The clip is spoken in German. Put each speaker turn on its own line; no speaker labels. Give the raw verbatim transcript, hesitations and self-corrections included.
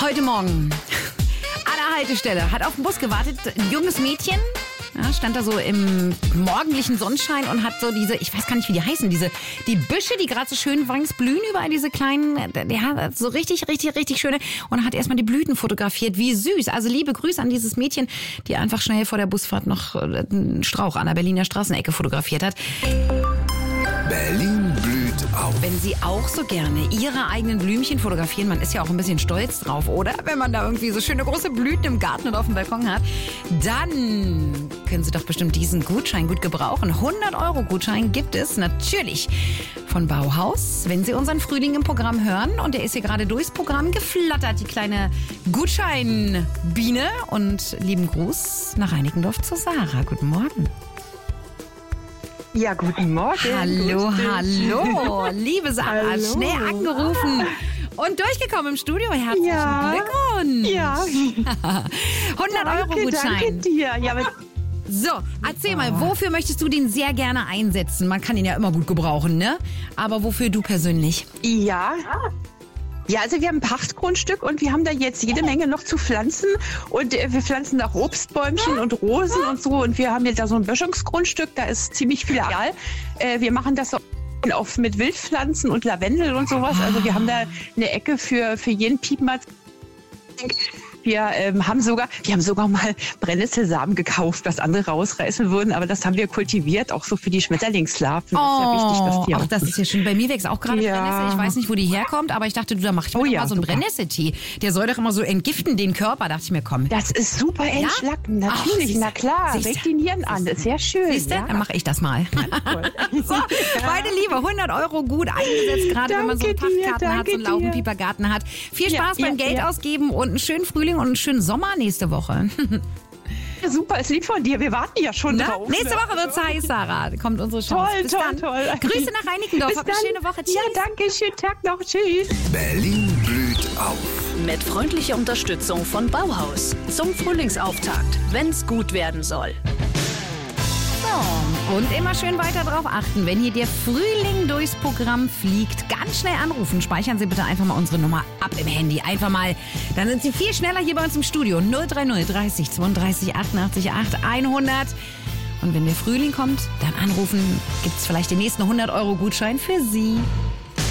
Heute Morgen an der Haltestelle hat auf den Bus gewartet ein junges Mädchen. Ja, stand da so im morgendlichen Sonnenschein und hat so diese, ich weiß gar nicht, wie die heißen, diese, die Büsche, die gerade so schön weiß blühen, überall diese kleinen, ja, so richtig, richtig, richtig schöne, und hat erstmal die Blüten fotografiert. Wie süß. Also liebe Grüße an dieses Mädchen, die einfach schnell vor der Busfahrt noch einen Strauch an der Berliner Straßenecke fotografiert hat.
Berlin blüht auf.
Wenn Sie auch so gerne Ihre eigenen Blümchen fotografieren, man ist ja auch ein bisschen stolz drauf, oder? Wenn man da irgendwie so schöne große Blüten im Garten und auf dem Balkon hat, dann können Sie doch bestimmt diesen Gutschein gut gebrauchen. hundert Euro Gutschein gibt es natürlich von Bauhaus, wenn Sie unseren Frühling im Programm hören. Und der ist hier gerade durchs Programm geflattert, die kleine Gutscheinbiene. Und lieben Gruß nach Reinickendorf zu Sarah. Guten Morgen.
Ja, guten Morgen.
Hallo, hallo. Liebe Sarah,
Hallo.
schnell angerufen und durchgekommen im Studio. Herzlichen
Ja.
Glückwunsch.
Ja,
hundert Euro
danke,
Gutschein.
danke dir. Ja, aber
So, erzähl mal, wofür möchtest du den sehr gerne einsetzen? Man kann ihn ja immer gut gebrauchen, ne? Aber wofür du persönlich?
ja. Ja, also wir haben ein Pachtgrundstück und wir haben da jetzt jede Menge noch zu pflanzen und äh, wir pflanzen auch Obstbäumchen und Rosen und so und wir haben jetzt da so ein Böschungsgrundstück, da ist ziemlich viel Areal. Äh, wir machen das auch mit Wildpflanzen und Lavendel und sowas, also wir haben da eine Ecke für, für jeden Piepmatz. Wir ähm, haben sogar, wir haben sogar mal Brennnesselsamen gekauft, was andere rausreißen würden, aber das haben wir kultiviert, auch so für die Schmetterlingslarven. Das ist ja wichtig, dass die
ach,
auch
das ist ja schön. Bei mir wächst auch gerade
Ja.
Brennnessel. Ich weiß nicht, wo die herkommt, aber ich dachte, du, da mach ich mir
Oh
doch
ja,
mal so einen
super.
Brennnesseltee. Der soll doch immer so entgiften, den Körper. Dachte ich mir, komm.
Das ist super entschlacken,
Ach,
natürlich,
siehste,
na klar.
siehste,
Regt die Nieren an, das ist sehr schön.
Siehst du?
ja.
Dann mache ich das mal.
Toll.
So, meine Liebe, hundert Euro gut eingesetzt, gerade wenn man so einen
Danke dir,
Pachtgarten hat, so einen
danke dir.
Laubenpiepergarten hat. Viel
Ja,
Spaß beim
ja,
Geld
ja.
ausgeben und einen schönen Frühling und einen schönen Sommer nächste Woche.
Ja, super, ist lieb von dir, wir warten ja schon
Na,
drauf.
nächste
ne?
Woche wird's heiß, Sarah. Kommt unsere Chance.
Toll,
Bis
toll,
dann.
toll.
Grüße nach Reinickendorf.
Bis
Habt eine
dann.
schöne Woche. Tschüss.
Ja, danke, schönen Tag noch, tschüss.
Berlin blüht auf.
Mit freundlicher Unterstützung von Bauhaus. Zum Frühlingsauftakt, wenn's gut werden soll.
So, und immer schön weiter drauf achten, wenn hier der Frühling durchs Programm fliegt. Ganz schnell anrufen. Speichern Sie bitte einfach mal unsere Nummer ab im Handy. Einfach mal, dann sind Sie viel schneller hier bei uns im Studio. null drei null dreißig zweiunddreißig achtundachtzig acht hundert. Und wenn der Frühling kommt, dann anrufen. Gibt's vielleicht den nächsten hundert Euro Gutschein für Sie.